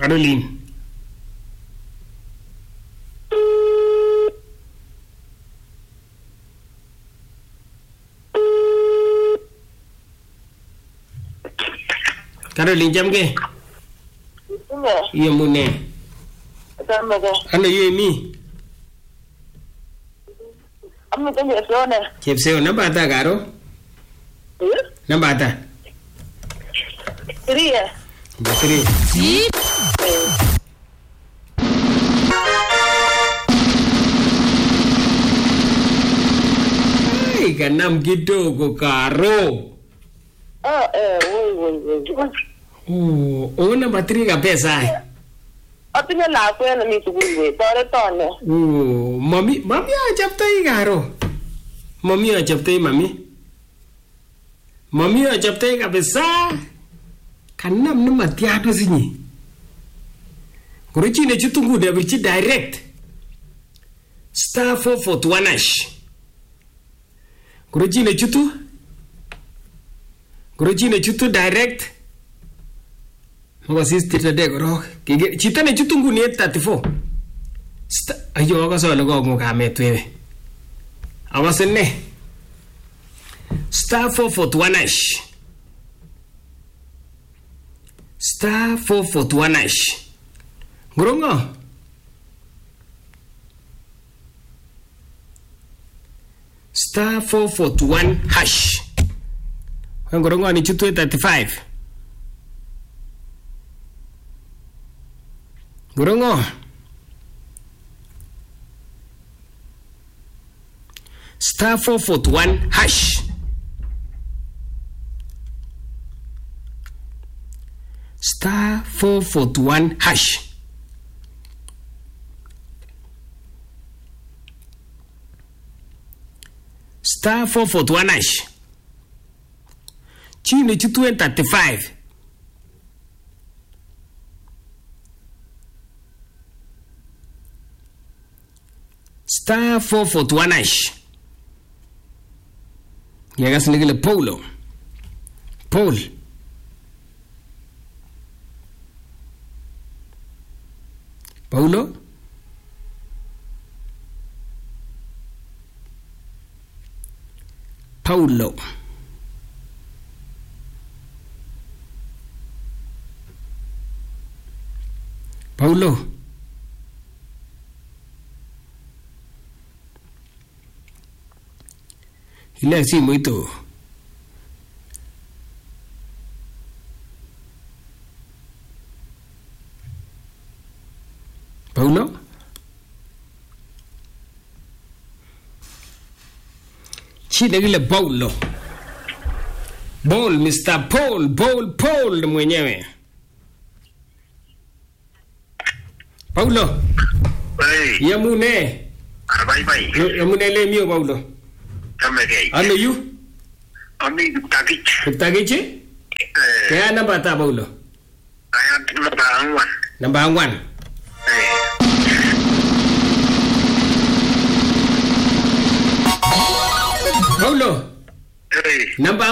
Caroline. Caroline jam ke? Iya mune. Ano yemi? Amma tanya sone. Kepseo namba ata karo? Namba ata? 3 ya. 3. Hey, kanam kidogo karo. Oh, namba 3 kabisa. Apinya la kwenda ni sugulwe, tore tone. Mami achaptai karo. Mami achaptai mami. Mami achaptai kabisa. Kanam nama tiado sinyi. Kuruchi ne chutungu de birchi direct. Star 441 hash. Kuruchi ne chutu direct. Mwa sister de goro. Chita ne chutungu ni 34. Ayo waka so logo ngo kametwe. Awasene. Star 441 hash. Star 441 hash. Ngorongo. Star 441 hash. Ngorongo ni chutu 35. Ngorongo. Star 441 hash. Star 441 hash. Star 441 hash. Chini chutu 35. Star 441 hash. Llegas en el Paul. Paul. Paulo. Paulo. Paulo. Ile así muito. Paulo. Chile ile Paulo. Paul, Mr. Paul mwenyewe. Paulo. Hey. Yamune. Bye. Yamune le mio Paulo. Kamege. Ano you? Ami Tagichi? Kaya namba ta Paulo? Ayan Number 1. Paulo. Hey. Number